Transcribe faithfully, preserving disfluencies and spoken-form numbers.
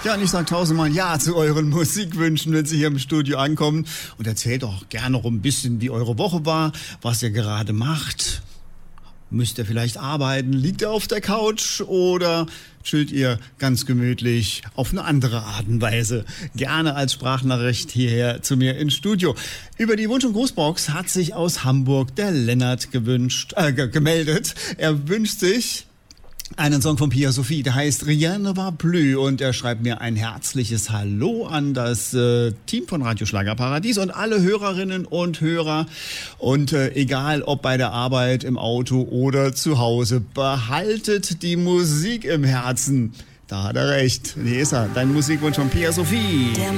Ja, und ich sage tausendmal Ja zu euren Musikwünschen, wenn Sie hier im Studio ankommen. Und erzählt doch gerne noch ein bisschen, wie eure Woche war, was ihr gerade macht. Müsst ihr vielleicht arbeiten? Liegt ihr auf der Couch oder chillt ihr ganz gemütlich auf eine andere Art und Weise? Gerne als Sprachnachricht hierher zu mir ins Studio. Über die Wunsch- und Grußbox hat sich aus Hamburg der Lennart gewünscht, äh, g- gemeldet. Er wünscht sich einen Song von Pia Sophie, der heißt Rien ne va plus, und er schreibt mir ein herzliches Hallo an das äh, Team von Radio Schlagerparadies und alle Hörerinnen und Hörer. Und äh, egal ob bei der Arbeit, im Auto oder zu Hause, behaltet die Musik im Herzen. Da hat er recht. Hier ist er, dein Musikwunsch von Pia Sophie.